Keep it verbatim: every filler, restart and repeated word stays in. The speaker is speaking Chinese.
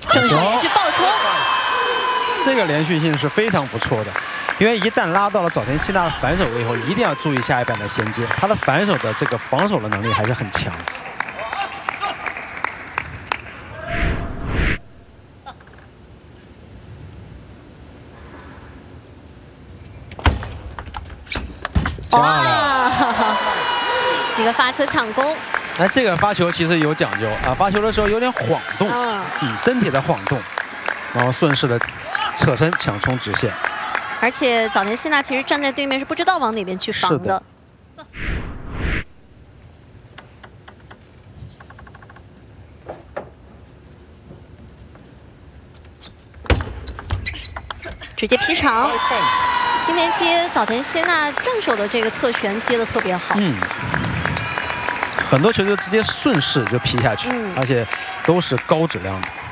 正手连续爆冲， 这个连续性是非常不错的。 因为一旦拉到了早田希娜的反手位以后，一定要注意下一板的衔接，他的反手的这个防守的能力还是很强。 哇，一个发球抢攻。 那这个发球其实有讲究啊，发球的时候有点晃动， 嗯， 嗯，身体的晃动，然后顺势的侧身抢冲直线。 而且早田希娜其实站在对面是不知道往哪边去防的。直接劈场。今天接早田希娜正手的这个侧旋接的特别好。 嗯，很多球就直接顺势就劈下去， 嗯、 而且都是高质量的。